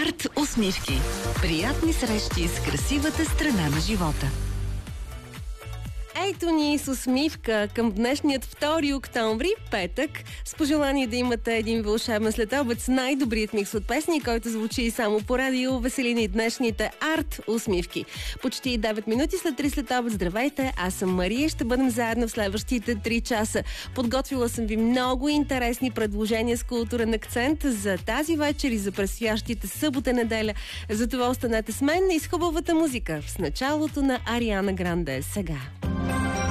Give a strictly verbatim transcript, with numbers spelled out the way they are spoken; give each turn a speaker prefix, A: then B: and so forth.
A: Арт усмивки. Приятни срещи с красивата страна на живота.
B: Ето ни с усмивка към днешният втори октомври, петък, с пожелание да имате един вълшебен следобед с най-добрият микс от песни, който звучи само по радио. Весели ни днешните арт усмивки. Почти девет минути след три следобед. Здравейте, аз съм Мария. Ще бъдем заедно в следващите три часа. Подготвила съм ви много интересни предложения с културен акцент за тази вечер и за предстоящите събота-неделя. Затова останете с мен и с хубавата музика. С началото на Ариана Гранде сега.